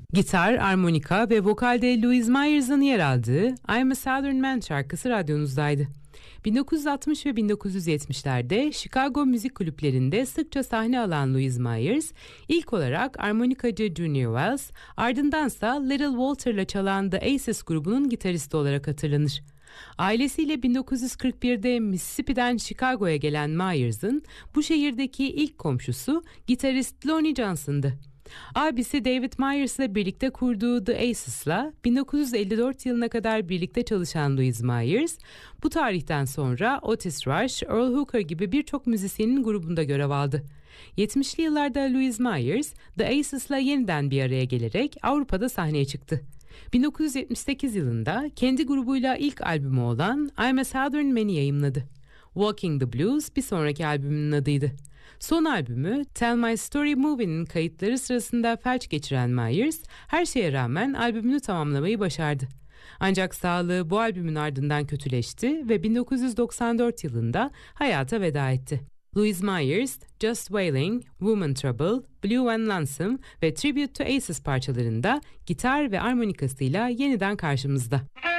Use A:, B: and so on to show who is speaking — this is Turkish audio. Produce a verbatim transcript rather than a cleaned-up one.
A: Gitar, armonika ve vokalde Louise Myers'ın yer aldığı I'm a Southern Man şarkısı radyonuzdaydı. bin dokuz yüz altmış ve bin dokuz yüz yetmişlerde Chicago müzik kulüplerinde sıkça sahne alan Louise Myers, ilk olarak armonikacı Junior Wells, ardındansa Little Walter'la çalan The Aces grubunun gitaristi olarak hatırlanır. Ailesiyle bin dokuz yüz kırk birde Mississippi'den Chicago'ya gelen Myers'ın bu şehirdeki ilk komşusu gitarist Lonnie Johnson'dı. Abisi David Myers'la birlikte kurduğu The Aces'la bin dokuz yüz elli dört yılına kadar birlikte çalışan Louise Myers, bu tarihten sonra Otis Rush, Earl Hooker gibi birçok müzisyenin grubunda görev aldı. yetmişli yıllarda Louise Myers, The Aces'la yeniden bir araya gelerek Avrupa'da sahneye çıktı. bin dokuz yüz yetmiş sekiz yılında kendi grubuyla ilk albümü olan I'm a Southern Man'i yayımladı. Walking the Blues bir sonraki albümünün adıydı. Son albümü Tell My Story Movie'nin kayıtları sırasında felç geçiren Myers, her şeye rağmen albümünü tamamlamayı başardı. Ancak sağlığı bu albümün ardından kötüleşti ve bin dokuz yüz doksan dört yılında hayata veda etti. Louise Myers, Just Wailing, Woman Trouble, Blue and Lonesome ve Tribute to Aces parçalarında gitar ve armonikasıyla yeniden karşımızda.